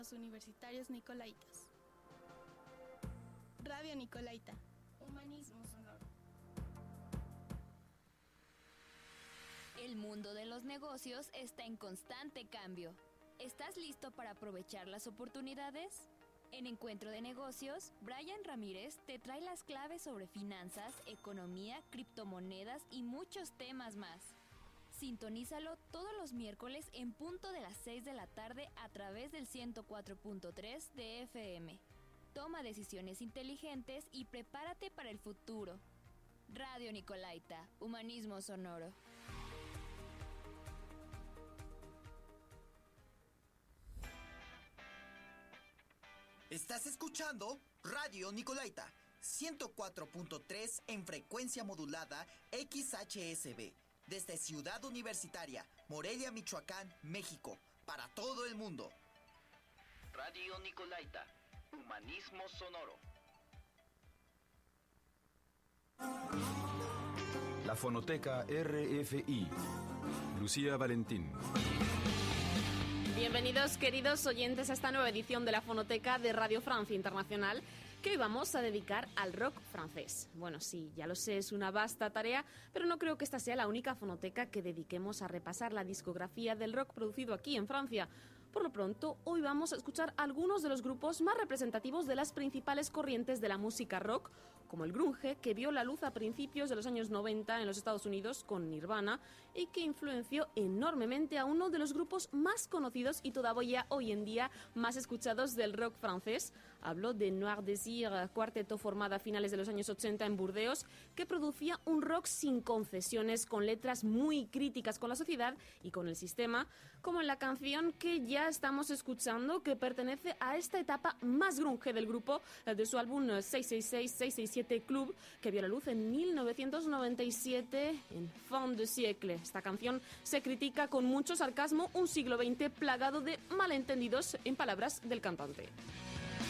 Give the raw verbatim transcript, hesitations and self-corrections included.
Los universitarios Nicolaitas. Radio Nicolaita. Humanismo sonoro. El mundo de los negocios está en constante cambio. ¿Estás listo para aprovechar las oportunidades? En Encuentro de Negocios, Brian Ramírez te trae las claves sobre finanzas, economía, criptomonedas y muchos temas más. Sintonízalo todos los miércoles en punto de las seis de la tarde a través del ciento cuatro punto tres de F M. Toma decisiones inteligentes y prepárate para el futuro. Radio Nicolaita, Humanismo sonoro. Estás escuchando Radio Nicolaita, ciento cuatro punto tres en frecuencia modulada X H S B, desde Ciudad Universitaria, Morelia, Michoacán, México, para todo el mundo. Radio Nicolaita, Humanismo sonoro. La Fonoteca R F I. Lucía Valentín. Bienvenidos, queridos oyentes, a esta nueva edición de la Fonoteca de Radio Francia Internacional, que hoy vamos a dedicar al rock francés. Bueno, sí, ya lo sé, es una vasta tarea, pero no creo que esta sea la única fonoteca que dediquemos a repasar la discografía del rock producido aquí en Francia. Por lo pronto, hoy vamos a escuchar algunos de los grupos más representativos de las principales corrientes de la música rock, como el grunge, que vio la luz a principios de los años noventa en los Estados Unidos con Nirvana y que influenció enormemente a uno de los grupos más conocidos y todavía hoy en día más escuchados del rock francés. Hablo de Noir Désir, cuarteto formado a finales de los años ochenta en Burdeos, que producía un rock sin concesiones, con letras muy críticas con la sociedad y con el sistema, como en la canción que ya estamos escuchando, que pertenece a esta etapa más grunge del grupo, de su álbum seiscientos sesenta y seis seiscientos sesenta y siete Club, que vio la luz en mil novecientos noventa y siete en Fin de siècle. Esta canción se critica con mucho sarcasmo un siglo veinte plagado de malentendidos, en palabras del cantante.